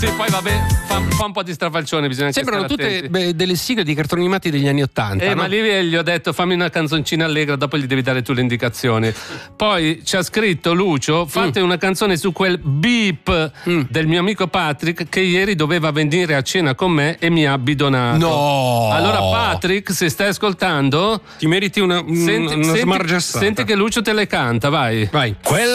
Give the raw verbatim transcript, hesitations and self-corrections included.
Sì, poi vabbè, fa, fa un po' di strafalcione, bisogna anche Sembrano stare tutte attenti. beh, delle sigle di cartoni animati degli anni Ottanta. Eh, no? ma lì gli ho detto fammi una canzoncina allegra, dopo gli devi dare tu le indicazioni. Poi ci ha scritto Lucio, fate mm. una canzone su quel beep mm. del mio amico Patrick che ieri doveva venire a cena con me e mi ha bidonato. No! Allora Patrick, se stai ascoltando, ti meriti una, un, senti, una senti, smargiassata. Senti che Lucio te le canta, vai. Vai. Quella